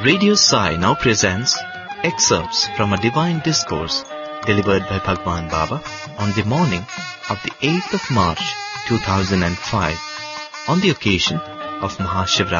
Radio Sai now presents excerpts from a divine discourse delivered by Bhagwan Baba on the morning of the 8th of March 2005 on the occasion of Mahashivratri.